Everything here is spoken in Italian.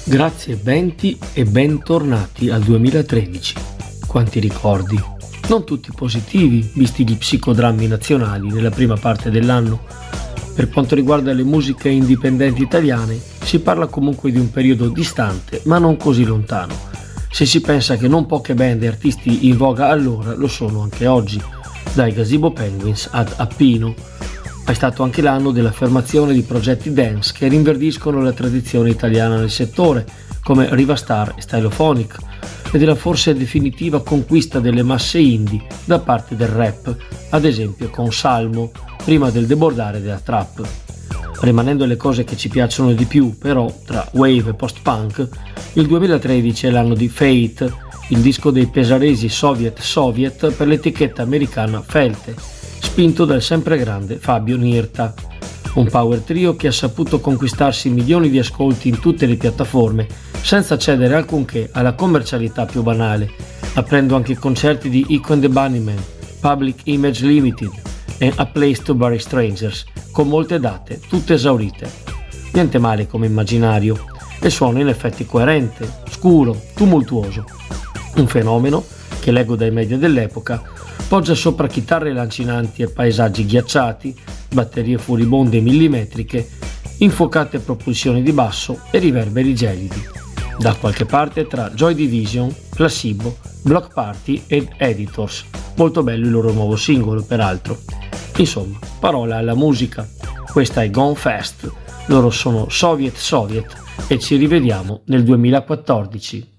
Grazie Benti e bentornati al 2013. Quanti ricordi, non tutti positivi, visti gli psicodrammi nazionali nella prima parte dell'anno. Per quanto riguarda le musiche indipendenti italiane, si parla comunque di un periodo distante, ma non così lontano, se si pensa che non poche band e artisti in voga allora lo sono anche oggi, dai Gazebo Penguins ad Appino. È stato anche l'anno dell'affermazione di progetti dance che rinverdiscono la tradizione italiana nel settore, come Riva Star e Stylophonic, e della forse definitiva conquista delle masse indie da parte del rap, ad esempio con Salmo, prima del debordare della trap. Rimanendo le cose che ci piacciono di più, però, tra wave e post-punk, il 2013 è l'anno di Fate, il disco dei pesaresi Soviet per l'etichetta americana Felte, spinto dal sempre grande Fabio Nirta. Un power trio che ha saputo conquistarsi milioni di ascolti in tutte le piattaforme senza cedere alcunché alla commercialità più banale, aprendo anche concerti di Echo and the Bunnymen, Public Image Limited e A Place to Bury Strangers, con molte date, tutte esaurite. Niente male come immaginario, e suono in effetti coerente, scuro, tumultuoso. Un fenomeno che, leggo dai media dell'epoca, poggia sopra chitarre lancinanti e paesaggi ghiacciati, batterie furibonde millimetriche, infuocate propulsioni di basso e riverberi gelidi. Da qualche parte tra Joy Division, Placebo, Block Party ed Editors. Molto bello il loro nuovo singolo, peraltro. Insomma, parola alla musica. Questa è Gone Fast. Loro sono Soviet e ci rivediamo nel 2014.